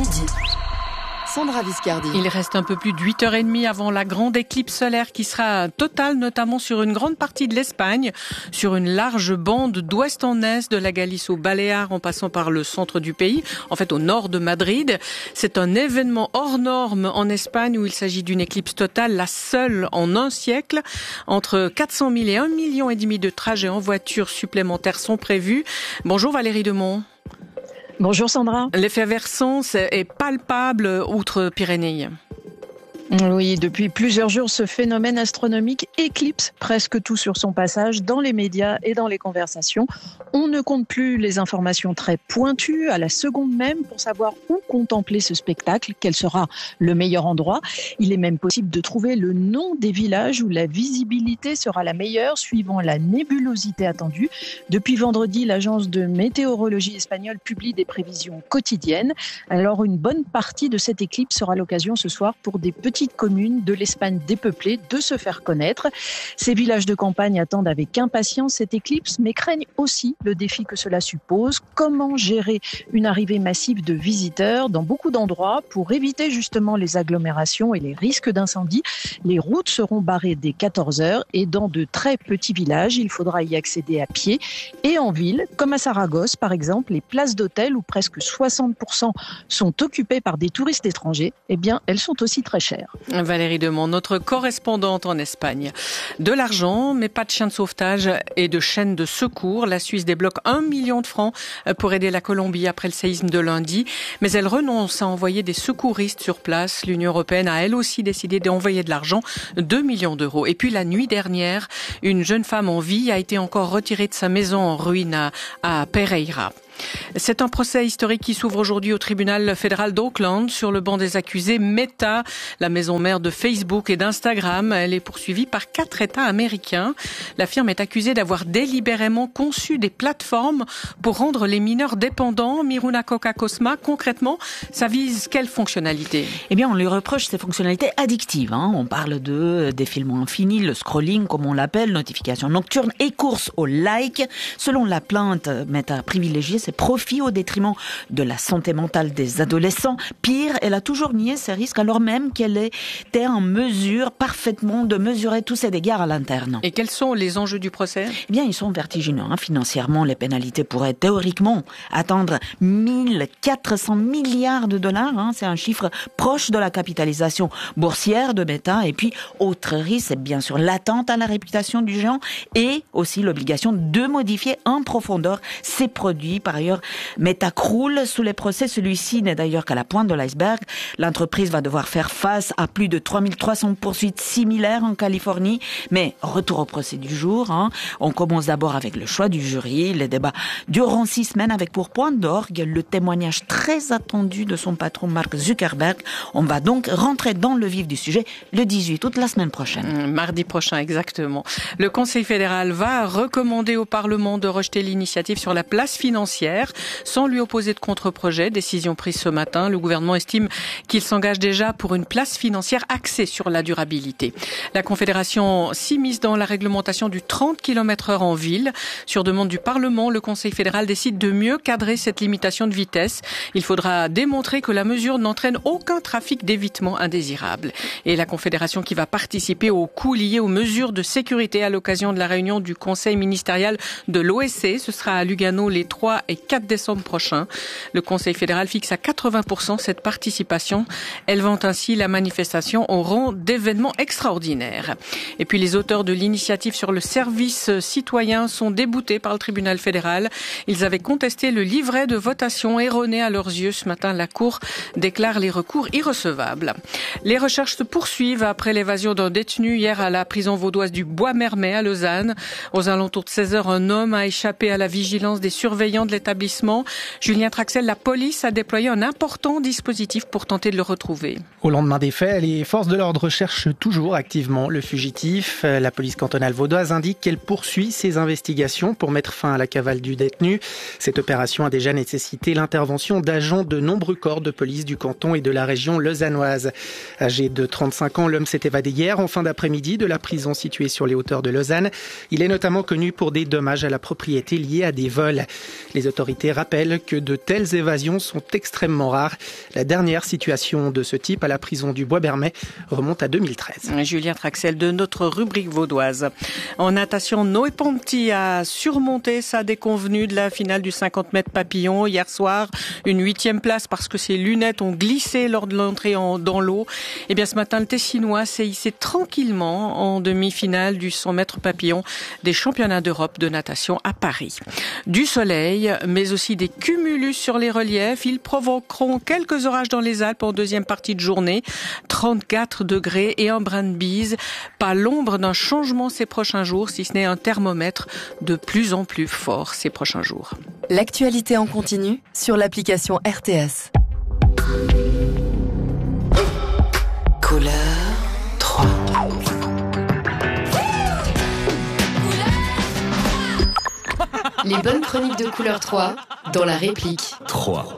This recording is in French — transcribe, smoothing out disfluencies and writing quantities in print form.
midi. Sandra Viscardi. Il reste un peu plus de 8h30 avant la grande éclipse solaire qui sera totale, notamment sur une grande partie de l'Espagne, sur une large bande d'ouest en est, de la Galice aux Baléares en passant par le centre du pays, en fait au nord de Madrid. C'est un événement hors norme en Espagne où il s'agit d'une éclipse totale, la seule en un siècle. Entre 400 000 et 1,5 million de trajets en voiture supplémentaires sont prévus. Bonjour Valérie Demont. Bonjour Sandra. L'effervescence est palpable outre-Pyrénées. Oui, depuis plusieurs jours, ce phénomène astronomique éclipse presque tout sur son passage dans les médias et dans les conversations. On ne compte plus les informations très pointues à la seconde même pour savoir où contempler ce spectacle, quel sera le meilleur endroit. Il est même possible de trouver le nom des villages où la visibilité sera la meilleure suivant la nébulosité attendue. Depuis vendredi, l'agence de météorologie espagnole publie des prévisions quotidiennes. Alors une bonne partie de cette éclipse sera l'occasion ce soir pour des petites communes de l'Espagne dépeuplée de se faire connaître. Ces villages de campagne attendent avec impatience cette éclipse, mais craignent aussi le défi que cela suppose. Comment gérer une arrivée massive de visiteurs dans beaucoup d'endroits pour éviter justement les agglomérations et les risques d'incendie? Les routes seront barrées dès 14h et dans de très petits villages, il faudra y accéder à pied. Et en ville, comme à Saragosse par exemple, les places d'hôtel où presque 60% sont occupées par des touristes étrangers, eh bien, elles sont aussi très chères. Valérie Demont, notre correspondante en Espagne. De l'argent, mais pas de chiens de sauvetage et de chaînes de secours. La Suisse débloque 1 million de francs pour aider la Colombie après le séisme de lundi. Mais elle renonce à envoyer des secouristes sur place. L'Union européenne a elle aussi décidé d'envoyer de l'argent, 2 millions d'euros. Et puis la nuit dernière, une jeune femme en vie a été encore retirée de sa maison en ruine à Pereira. C'est un procès historique qui s'ouvre aujourd'hui au tribunal fédéral d'Auckland sur le banc des accusés. Meta, la maison mère de Facebook et d'Instagram, elle est poursuivie par 4 États américains. La firme est accusée d'avoir délibérément conçu des plateformes pour rendre les mineurs dépendants. Miruna Koka-Cosma, concrètement, ça vise quelle fonctionnalité? Eh bien, on lui reproche ces fonctionnalités addictives. On parle de défilement infini, le scrolling, comme on l'appelle, notifications nocturnes et course au like. Selon la plainte, Meta a privilégié ses profits au détriment de la santé mentale des adolescents. Pire, elle a toujours nié ces risques alors même qu'elle était en mesure parfaitement de mesurer tous ces dégâts à l'interne. Et quels sont les enjeux du procès? Eh bien, ils sont vertigineux. Financièrement, les pénalités pourraient théoriquement atteindre 1400 milliards de dollars. C'est un chiffre proche de la capitalisation boursière de Meta. Et puis, autre risque, c'est bien sûr l'atteinte à la réputation du géant et aussi l'obligation de modifier en profondeur ses produits. Par ailleurs, Meta croule sous les procès. Celui-ci n'est d'ailleurs qu'à la pointe de l'iceberg. L'entreprise va devoir faire face à plus de 3300 poursuites similaires en Californie. Mais retour au procès du jour. On commence d'abord avec le choix du jury. Les débats dureront 6 semaines avec pour point d'orgue le témoignage très attendu de son patron Mark Zuckerberg. On va donc rentrer dans le vif du sujet le 18 août, la semaine prochaine. Mardi prochain, exactement. Le Conseil fédéral va recommander au Parlement de rejeter l'initiative sur la place financière sans lui opposer de contre-projet. Décision prise ce matin. Le gouvernement estime qu'il s'engage déjà pour une place financière axée sur la durabilité. La Confédération s'immisce dans la réglementation du 30 km/h en ville. Sur demande du Parlement, le Conseil fédéral décide de mieux cadrer cette limitation de vitesse. Il faudra démontrer que la mesure n'entraîne aucun trafic d'évitement indésirable. Et la Confédération qui va participer aux coûts liés aux mesures de sécurité à l'occasion de la réunion du Conseil ministériel de l'OSC. Ce sera à Lugano les 3 et 4 décembre prochains. Le Conseil fédéral fixe à 80% cette participation. Elle vante ainsi la manifestation au rang d'événements extraordinaires. Et puis les auteurs de l'initiative sur le service citoyen sont déboutés par le tribunal fédéral. Ils avaient contesté le livret de votation erroné à leurs yeux. Ce matin, la Cour déclare les recours irrecevables. Les recherches se poursuivent après l'évasion d'un détenu hier à la prison vaudoise du Bois-Mermet à Lausanne. Aux alentours de 16h, un homme a échappé à la vigilance des surveillants de l'établissement. Julien Traxel, la police a déployé un important dispositif pour tenter de le retrouver. Au lendemain des faits, les forces de l'ordre recherchent toujours activement le fugitif. La police cantonale vaudoise indique qu'elle poursuit ses investigations pour mettre fin à la cavale du détenu. Cette opération a déjà nécessité l'intervention d'agents de nombreux corps de police du canton et de la région lausannoise. Âgé de 35 ans, l'homme s'est évadé hier en fin d'après-midi de la prison située sur les hauteurs de Lausanne. Il est notamment connu pour des dommages à la propriété liés à des vols. Les autorités rappellent que de telles évasions sont extrêmement rares. La dernière situation de ce type à la prison du Bois-Bermey remonte à 2013. Julien Traxel de notre rubrique vaudoise. En natation, Noé Ponty a surmonté sa déconvenue de la finale du 50 mètres papillon hier soir. Une 8e place parce que ses lunettes ont glissé lors de l'entrée dans l'eau. Et bien ce matin, le Tessinois s'est hissé tranquillement en demi-finale du 100 mètres papillon des championnats d'Europe de natation à Paris. Du soleil, mais aussi des cumulus sur les reliefs. Ils provoqueront quelques orages dans les Alpes en deuxième partie de journée. 34 degrés et un brin de bise. Pas l'ombre d'un changement ces prochains jours, si ce n'est un thermomètre de plus en plus fort ces prochains jours. L'actualité en continu sur l'application RTS. Couleur 3. Les bonnes chroniques de Couleur 3 dans la réplique. 3.